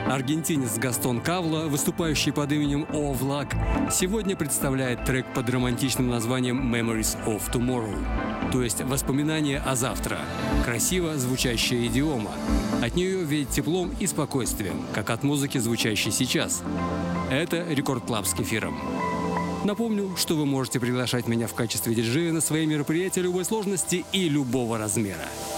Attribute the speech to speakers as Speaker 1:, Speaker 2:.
Speaker 1: Аргентинец Гастон Кавло, выступающий под именем Овлак, сегодня представляет трек под романтичным названием «Memories of Tomorrow», то есть «Воспоминания о завтра». Красиво звучащая идиома. От нее веет теплом и спокойствием, как от музыки, звучащей сейчас. Это Рекорд Клаб с Кефиром. Напомню, что вы можете приглашать меня в качестве диджея на свои мероприятия любой сложности и любого размера.